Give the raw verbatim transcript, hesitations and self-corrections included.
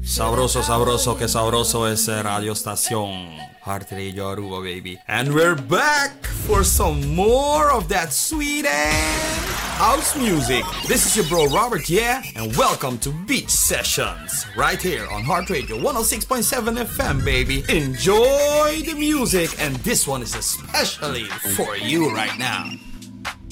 Sabroso, sabroso, que sabroso es Radio Estación. Heart Radio Aruba, baby. And we're back for some more of that sweet ass house music. This is your bro Robert, yeah? And welcome to Beach Sessions. Right here on Heart Radio one oh six point seven F M, baby. Enjoy the music, and this one is especially for you right now.